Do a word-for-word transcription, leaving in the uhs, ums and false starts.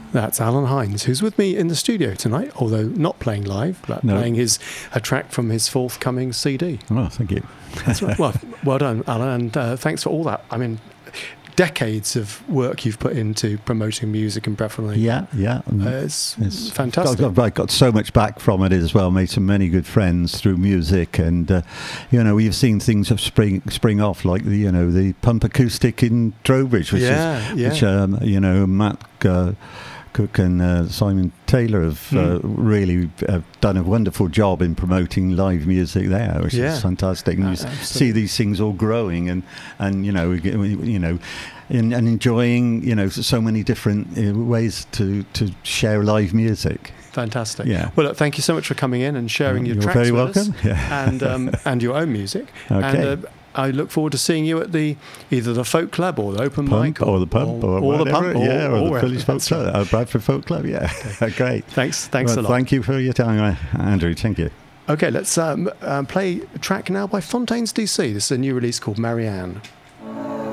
That's Alan Hines, who's with me in the studio tonight, although not playing live, but no. playing his a track from his forthcoming C D. Oh, thank you. That's right. Well, well done, Alan, and uh, thanks for all that. I mean, decades of work you've put into promoting music in Breffni. Yeah, yeah. Uh, it's, it's fantastic. I've got, got so much back from it as well. Made some many good friends through music, and uh, you know, we've seen things of spring spring off, like the you know the Pump Acoustic in Trowbridge, which yeah, is yeah. which um, you know Matt Uh, Cook and uh, Simon Taylor have uh, mm. really uh, done a wonderful job in promoting live music there, which yeah. is fantastic. And uh, you absolutely. see these things all growing, and, and you know, you know, in, and enjoying, you know, so many different uh, ways to, to share live music. Fantastic. Yeah. Well, look, thank you so much for coming in and sharing your You're tracks very with welcome. us, Yeah. and um, and your own music. Okay. And, uh, I look forward to seeing you at the either the Folk Club or the Open Pump Mic or, or the Pump or, or, or the Pump, or, yeah, or, or the Village Folk Club, or Bradford Folk Club. Yeah, okay. Great. Thanks, thanks well, a lot. Thank you for your time, Andrew. Thank you. Okay, let's um, um, play a track now by Fontaines D C. This is a new release called Marianne.